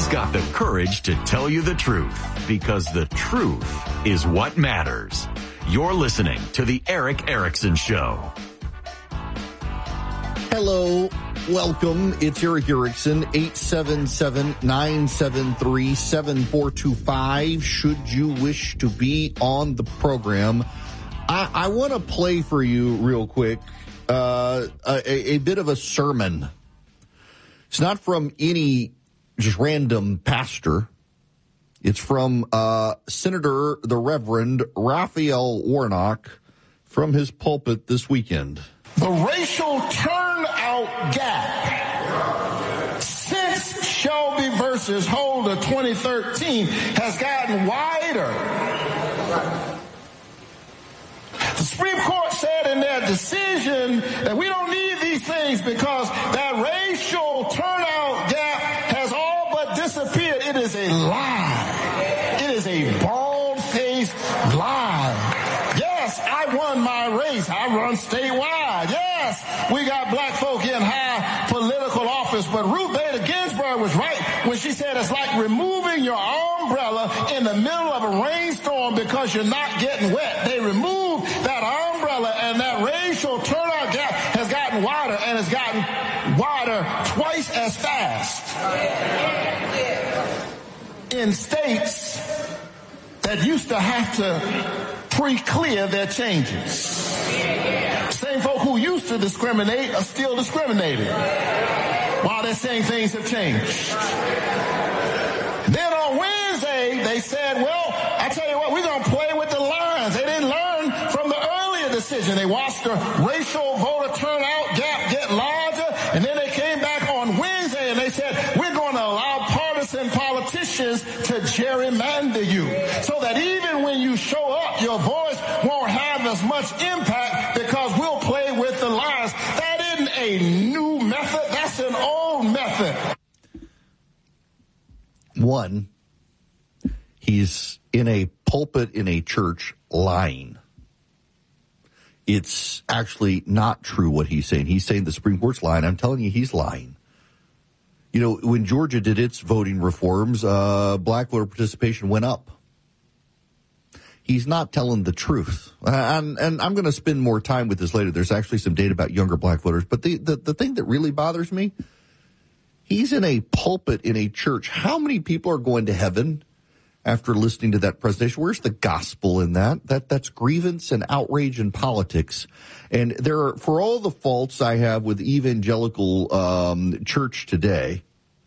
He's got the courage to tell you the truth, because the truth is what matters. You're listening to The Erick Erickson Show. Hello, welcome. It's Erick Erickson, 877-973-7425. Should you wish to be on the program, I want to play for you real quick a bit of a sermon. It's not from any just random pastor. It's from Senator the Reverend Raphael Warnock from his pulpit this weekend. The racial turnout gap since Shelby versus Holder 2013 has gotten wider. The Supreme Court said in their decision that we don't need these things because that racial turnout gap has all but disappeared. It is a lie. It is a bald-faced lie. Yes, I won my race. I run statewide. Yes, we got black folk in high political office. But Ruth Bader Ginsburg was right when she said it's like removing your umbrella in the middle of a rainstorm because you're not getting wet. They removed that umbrella, and that racial turnout gap has gotten wider, and it's gotten wider twice as fast in states that used to have to pre-clear their changes. Same folk who used to discriminate are still discriminating while they're saying things have changed. Then on Wednesday, they said, well, I tell you what, we're going to play with the lines. They didn't learn from the earlier decision. They watched the racial voter turnout gap get larger, and then they came back on Wednesday and they said, we're going to allow partisan politicians to gerrymander you so that even when you show up, your voice won't have as much impact because we'll play with the lines. That isn't a new method. That's an old method. One, he's in a pulpit in a church lying. It's actually not true what he's saying. He's saying the Supreme Court's lying. I'm telling you, he's lying. You know, when Georgia did its voting reforms, black voter participation went up. He's not telling the truth. And I'm going to spend more time with this later. There's actually some data about younger black voters. But the thing that really bothers me, he's in a pulpit in a church. How many people are going to heaven after listening to that presentation? Where's the gospel in that? That's grievance and outrage in politics. And there are, for all the faults I have with evangelical church today,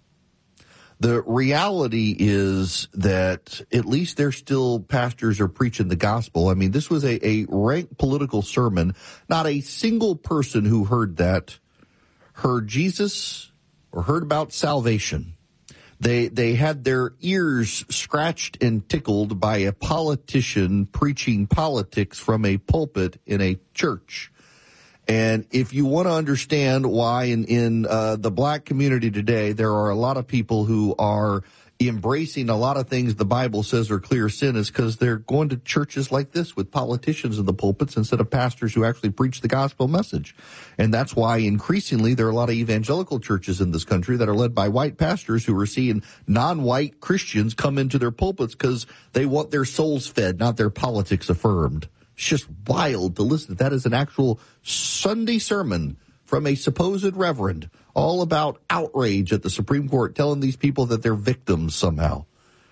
the reality is that at least they're still pastors are preaching the gospel. I mean, this was a rank political sermon. Not a single person who heard that heard Jesus or heard about salvation. They had their ears scratched and tickled by a politician preaching politics from a pulpit in a church. And if you want to understand why in the black community today, there are a lot of people who are embracing a lot of things the Bible says are clear sin, is because they're going to churches like this with politicians in the pulpits instead of pastors who actually preach the gospel message. And that's why increasingly there are a lot of evangelical churches in this country that are led by white pastors who are seeing non-white Christians come into their pulpits because they want their souls fed, not their politics affirmed. It's just wild to listen. That is an actual Sunday sermon from a supposed reverend, all about outrage at the Supreme Court, telling these people that they're victims somehow.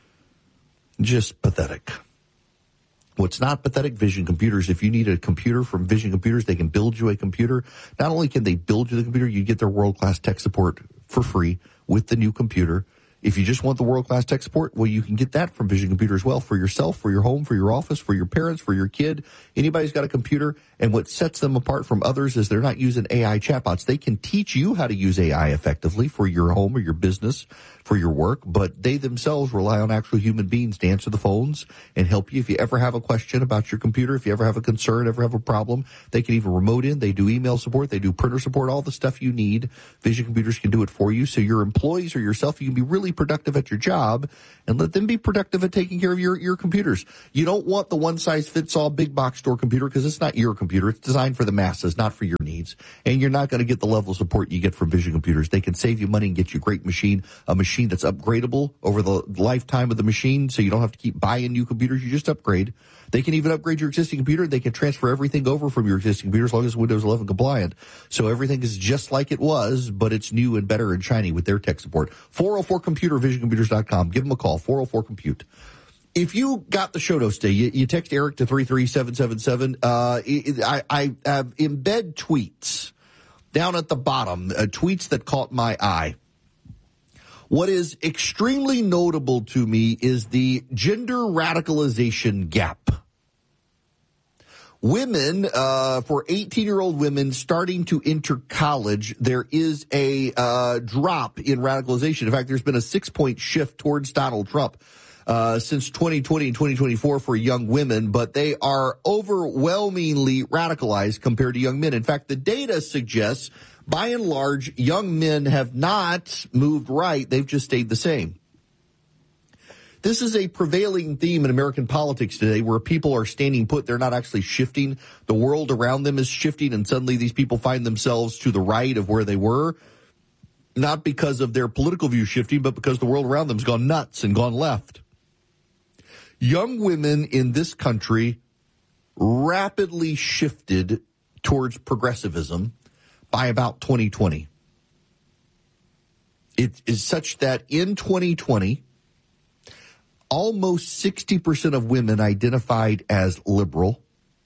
Just pathetic. What's not pathetic? Vision Computers. If you need a computer from Vision Computers, they can build you a computer. Not only can they build you the computer, you get their world-class tech support for free with the new computer. If you just want the world-class tech support, well, you can get that from Vision Computer as well, for yourself, for your home, for your office, for your parents, for your kid. Anybody's got a computer, and what sets them apart from others is they're not using AI chatbots. They can teach you how to use AI effectively for your home or your business, for your work, but they themselves rely on actual human beings to answer the phones and help you. If you ever have a question about your computer, if you ever have a concern, ever have a problem, they can even remote in. They do email support. They do printer support, all the stuff you need. Vision Computers can do it for you. So your employees or yourself, you can be really really productive at your job and let them be productive at taking care of your computers. You don't want the one-size-fits-all big box store computer because it's not your computer. It's designed for the masses, not for your needs. And you're not going to get the level of support you get from Vision Computers. They can save you money and get you a great machine, a machine that's upgradable over the lifetime of the machine, so you don't have to keep buying new computers. You just upgrade. They can even upgrade your existing computer. They can transfer everything over from your existing computer as long as Windows 11 compliant. So everything is just like it was, but it's new and better and shiny with their tech support. 404-COMPUTER, VisionComputers.com. Give them a call, 404-COMPUTE. If you got the show notes today, you text Eric to 33777. I have embed tweets down at the bottom, tweets that caught my eye. What is extremely notable to me is the gender radicalization gap. Women, for 18-year-old women starting to enter college, there is a drop in radicalization. In fact, there's been a 6-point shift towards Donald Trump since 2020 and 2024 for young women, but they are overwhelmingly radicalized compared to young men. In fact, the data suggests, by and large, young men have not moved right. They've just stayed the same. This is a prevailing theme in American politics today where people are standing put. They're not actually shifting. The world around them is shifting, and suddenly these people find themselves to the right of where they were, not because of their political view shifting, but because the world around them has gone nuts and gone left. Young women in this country rapidly shifted towards progressivism by about 2020. It is such that in 2020, almost 60% of women identified as liberal,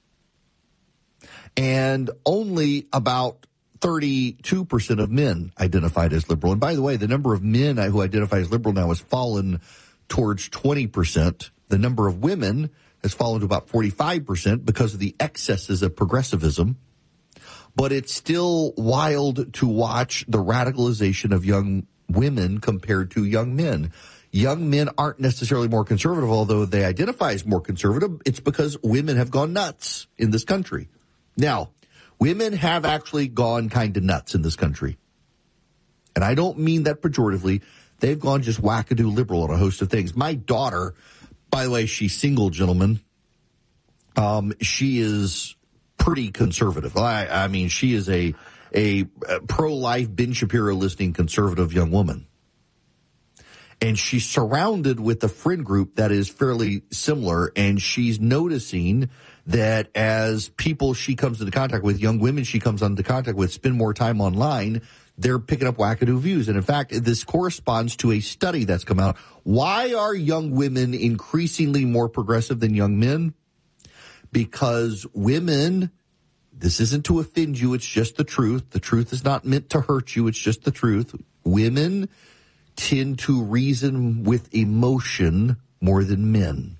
and only about 32% of men identified as liberal. And by the way, the number of men who identify as liberal now has fallen towards 20%. The number of women has fallen to about 45% because of the excesses of progressivism. But it's still wild to watch the radicalization of young women compared to young men. Young men aren't necessarily more conservative, although they identify as more conservative. It's because women have gone nuts in this country. Now, women have actually gone kind of nuts in this country. And I don't mean that pejoratively. They've gone just wackadoo liberal on a host of things. My daughter, by the way, she's single, gentlemen. She is pretty conservative. I mean, she is a pro-life Ben Shapiro listening conservative young woman. And she's surrounded with a friend group that is fairly similar, and she's noticing that as people she comes into contact with, young women she comes into contact with, spend more time online, they're picking up wackadoo views. And in fact, this corresponds to a study that's come out. Why are young women increasingly more progressive than young men? Because women, this isn't to offend you, it's just the truth. The truth is not meant to hurt you, it's just the truth. Women tend to reason with emotion more than men.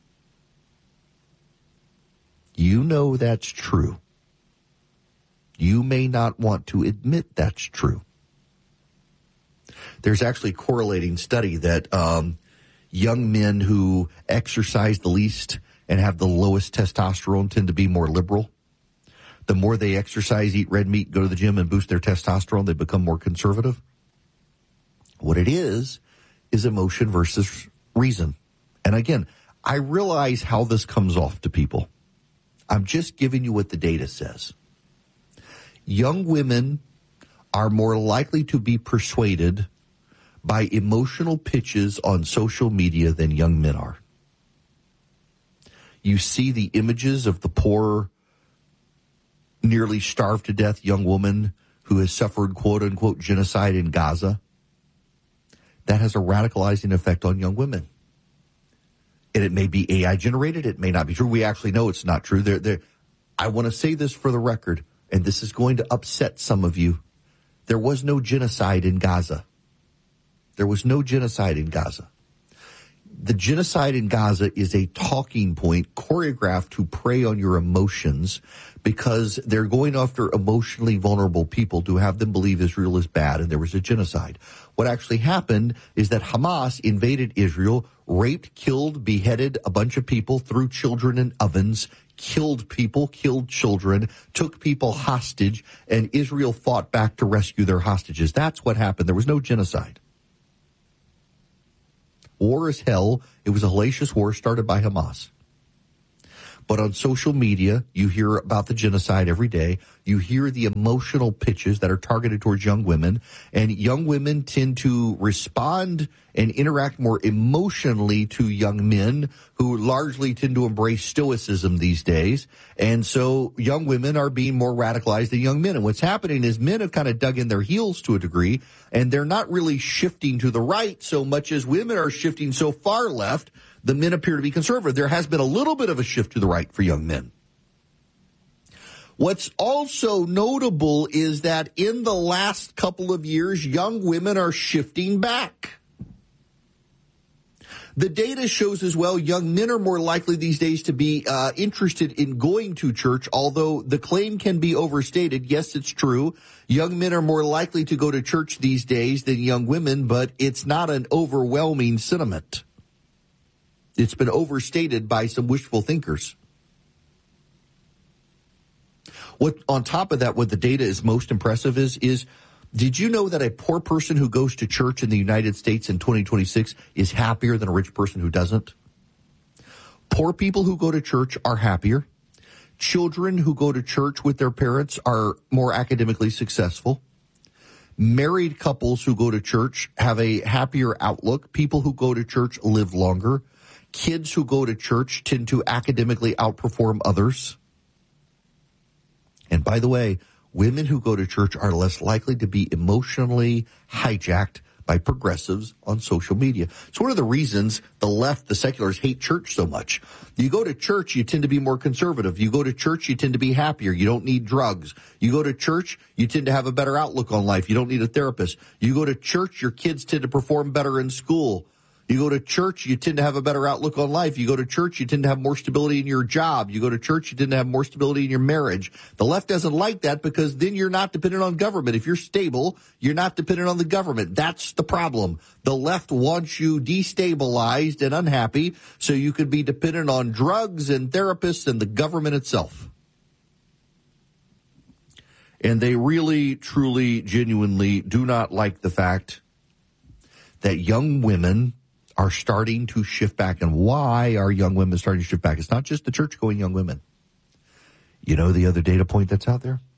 You know that's true. You may not want to admit that's true. There's actually a correlating study that young men who exercise the least and have the lowest testosterone tend to be more liberal. The more they exercise, eat red meat, go to the gym, and boost their testosterone, they become more conservative. What it is emotion versus reason. And again, I realize how this comes off to people. I'm just giving you what the data says. Young women are more likely to be persuaded by emotional pitches on social media than young men are. You see the images of the poor, nearly starved to death young woman who has suffered quote-unquote genocide in Gaza. That has a radicalizing effect on young women. And it may be AI generated. It may not be true. We actually know it's not true. I want to say this for the record, and this is going to upset some of you. There was no genocide in Gaza. There was no genocide in Gaza. The genocide in Gaza is a talking point choreographed to prey on your emotions because they're going after emotionally vulnerable people to have them believe Israel is bad and there was a genocide. What actually happened is that Hamas invaded Israel, raped, killed, beheaded a bunch of people, threw children in ovens, killed people, killed children, took people hostage, and Israel fought back to rescue their hostages. That's what happened. There was no genocide. War is hell. It was a hellacious war started by Hamas. But on social media, you hear about the genocide every day. You hear the emotional pitches that are targeted towards young women. And young women tend to respond and interact more emotionally to young men who largely tend to embrace stoicism these days. And so young women are being more radicalized than young men. And what's happening is men have kind of dug in their heels to a degree, and they're not really shifting to the right so much as women are shifting so far left. The men appear to be conservative. There has been a little bit of a shift to the right for young men. What's also notable is that in the last couple of years, young women are shifting back. The data shows as well young men are more likely these days to be interested in going to church, although the claim can be overstated. Yes, it's true. Young men are more likely to go to church these days than young women, but it's not an overwhelming sentiment. It's been overstated by some wishful thinkers. What, on top of that, what the data is most impressive is did you know that a poor person who goes to church in the United States in 2026 is happier than a rich person who doesn't? Poor people who go to church are happier. Children who go to church with their parents are more academically successful. Married couples who go to church have a happier outlook. People who go to church live longer. Kids who go to church tend to academically outperform others. And by the way, women who go to church are less likely to be emotionally hijacked by progressives on social media. It's one of the reasons the left, the seculars, hate church so much. You go to church, you tend to be more conservative. You go to church, you tend to be happier. You don't need drugs. You go to church, you tend to have a better outlook on life. You don't need a therapist. You go to church, your kids tend to perform better in school. You go to church, you tend to have a better outlook on life. You go to church, you tend to have more stability in your job. You go to church, you tend to have more stability in your marriage. The left doesn't like that because then you're not dependent on government. If you're stable, you're not dependent on the government. That's the problem. The left wants you destabilized and unhappy so you could be dependent on drugs and therapists and the government itself. And they really, truly, genuinely do not like the fact that young women are starting to shift back. And why are young women starting to shift back? It's not just the church-going young women. You know the other data point that's out there?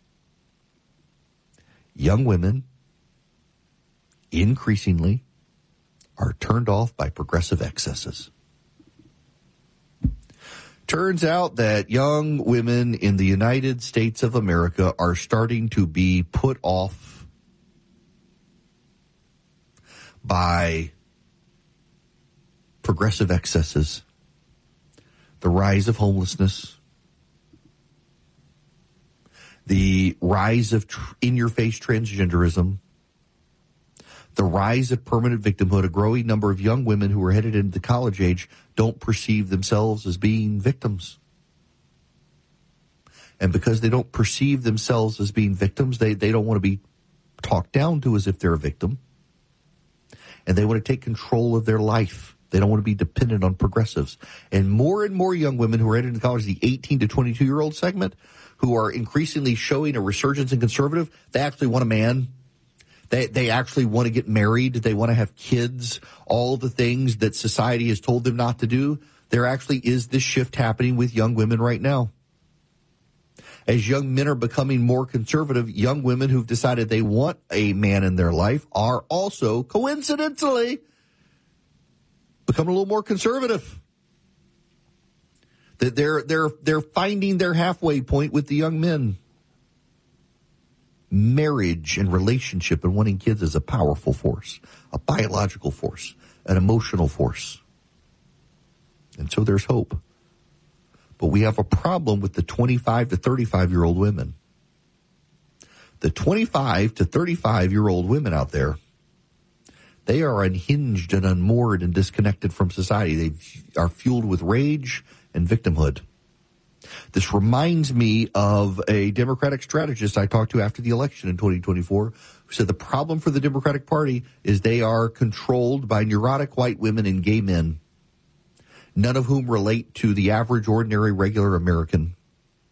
Young women increasingly are turned off by progressive excesses. Turns out that young women in the United States of America are starting to be put off by progressive excesses, the rise of homelessness, the rise of in-your-face transgenderism, the rise of permanent victimhood. A growing number of young women who are headed into college age don't perceive themselves as being victims. And because they don't perceive themselves as being victims, they don't want to be talked down to as if they're a victim. And they want to take control of their life. They don't want to be dependent on progressives. And more young women who are headed into college, the 18 to 22-year-old segment, who are increasingly showing a resurgence in conservative, they actually want a man. They actually want to get married. They want to have kids, all the things that society has told them not to do. There actually is this shift happening with young women right now. As young men are becoming more conservative, young women who've decided they want a man in their life are also, coincidentally, becoming a little more conservative. That they're finding their halfway point with the young men. Marriage and relationship and wanting kids is a powerful force, a biological force, an emotional force. And so there's hope. But we have a problem with the 25 to 35-year-old women. The 25 to 35-year-old women out there, they are unhinged and unmoored and disconnected from society. They are fueled with rage and victimhood. This reminds me of a Democratic strategist I talked to after the election in 2024 who said the problem for the Democratic Party is they are controlled by neurotic white women and gay men, none of whom relate to the average, ordinary, regular American.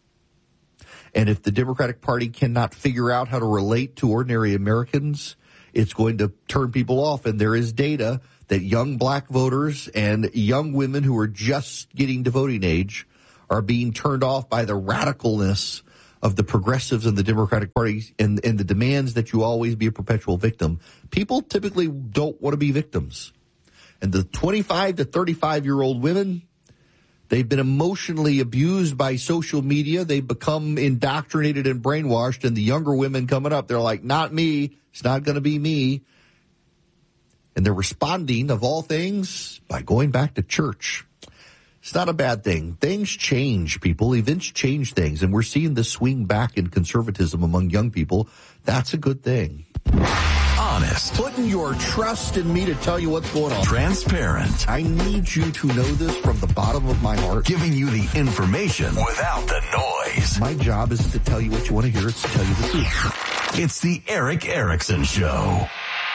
And if the Democratic Party cannot figure out how to relate to ordinary Americans, it's going to turn people off. And there is data that young black voters and young women who are just getting to voting age are being turned off by the radicalness of the progressives and the Democratic Party and the demands that you always be a perpetual victim. People typically don't want to be victims. And the 25 to 35-year-old women, they've been emotionally abused by social media. They've become indoctrinated and brainwashed. And the younger women coming up, they're like, not me. It's not going to be me. And they're responding, of all things, by going back to church. It's not a bad thing. Things change, people. Events change things. And we're seeing this swing back in conservatism among young people. That's a good thing. Honest. Putting your trust in me to tell you what's going on. Transparent. I need you to know this from the bottom of my heart. Giving you the information without the noise. My job isn't to tell you what you want to hear. It's to tell you the truth. It's the Erick Erickson Show.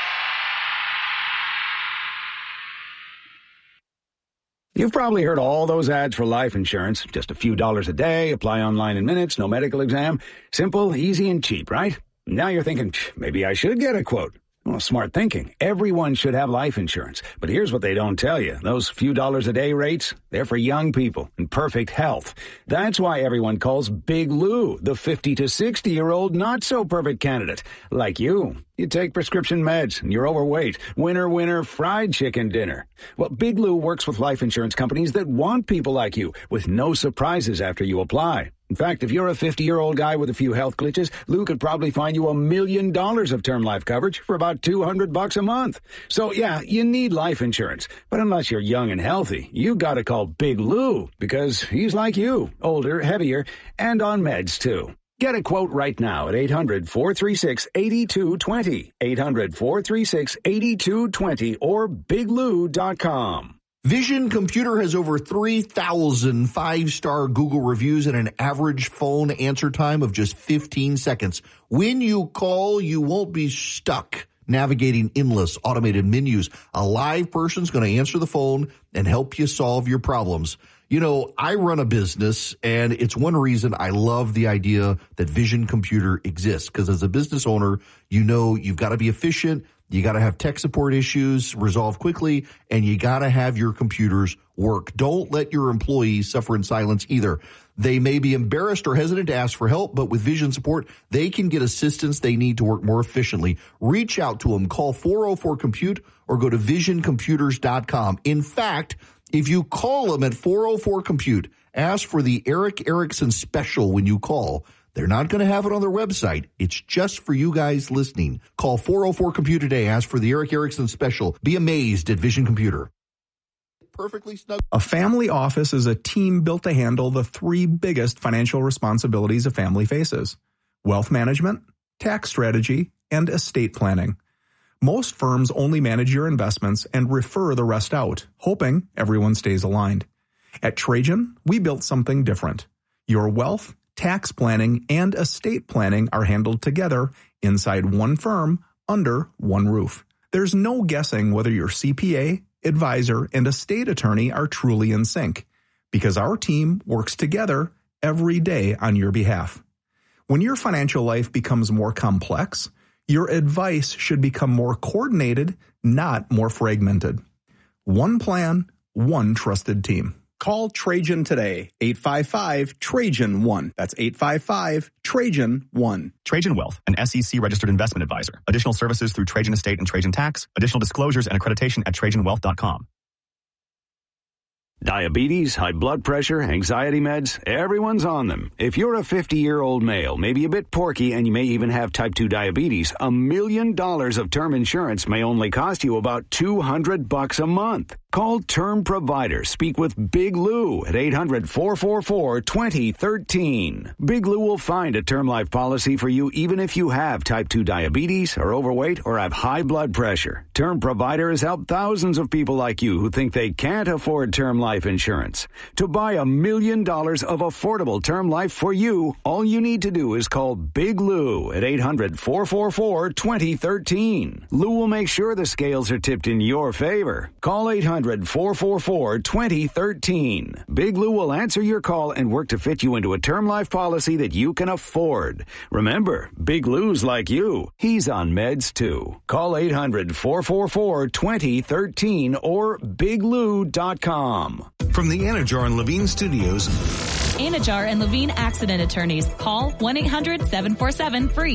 You've probably heard all those ads for life insurance. Just a few dollars a day, apply online in minutes, no medical exam. Simple, easy, and cheap, right? Now you're thinking, maybe I should get a quote. Well, smart thinking. Everyone should have life insurance. But here's what they don't tell you. Those few dollars a day rates, they're for young people in perfect health. That's why everyone calls Big Lou the 50 to 60-year-old not-so-perfect candidate. Like you. You take prescription meds and you're overweight. Winner, fried chicken dinner. Well, Big Lou works with life insurance companies that want people like you with no surprises after you apply. In fact, if you're a 50-year-old guy with a few health glitches, Lou could probably find you $1 million of term life coverage for about $200 a month. So, yeah, you need life insurance. But unless you're young and healthy, you gotta call Big Lou because he's like you, older, heavier, and on meds, too. Get a quote right now at 800-436-8220, 800-436-8220, or biglou.com. Vision Computer has over 3,000 five-star Google reviews and an average phone answer time of just 15 seconds. When you call, you won't be stuck navigating endless automated menus. A live person's going to answer the phone and help you solve your problems. You know, I run a business, and it's one reason I love the idea that Vision Computer exists, because as a business owner, you know you've got to be efficient. You got to have tech support issues resolved quickly, and you got to have your computers work. Don't let your employees suffer in silence either. They may be embarrassed or hesitant to ask for help, but with Vision support, they can get assistance they need to work more efficiently. Reach out to them. Call 404-COMPUTE or go to visioncomputers.com. In fact, if you call them at 404-COMPUTE, ask for the Erick Erickson special when you call. They're not going to have it on their website. It's just for you guys listening. Call 404-COMPUTE today. Ask for the Erick Erickson special. Be amazed at Vision Computer. Perfectly snug. A family office is a team built to handle the three biggest financial responsibilities a family faces: wealth management, tax strategy, and estate planning. Most firms only manage your investments and refer the rest out, hoping everyone stays aligned. At Trajan, we built something different. Your wealth, tax planning, and estate planning are handled together inside one firm under one roof. There's no guessing whether your CPA, advisor, and estate attorney are truly in sync, because our team works together every day on your behalf. When your financial life becomes more complex, your advice should become more coordinated, not more fragmented. One plan, one trusted team. Call Trajan today, 855-TRAJAN-1. That's 855-TRAJAN-1. Trajan Wealth, an SEC-registered investment advisor. Additional services through Trajan Estate and Trajan Tax. Additional disclosures and accreditation at TrajanWealth.com. Diabetes, high blood pressure, anxiety meds, everyone's on them. If you're a 50-year-old male, maybe a bit porky, and you may even have type 2 diabetes, $1 million of term insurance may only cost you about $200 a month. Call Term Provider. Speak with Big Lou at 800-444-2013. Big Lou will find a term life policy for you even if you have type 2 diabetes, are overweight, or have high blood pressure. Term Provider has helped thousands of people like you who think they can't afford term life life insurance. To buy $1 million of affordable term life for you, all you need to do is call Big Lou at 800-444-2013. Lou will make sure the scales are tipped in your favor. Call 800-444-2013. Big Lou will answer your call and work to fit you into a term life policy that you can afford. Remember, Big Lou's like you. He's on meds too. Call 800-444-2013 or biglou.com. From the Anajar and Levine Studios, Anajar and Levine Accident Attorneys. Call 1-800-747-FREE.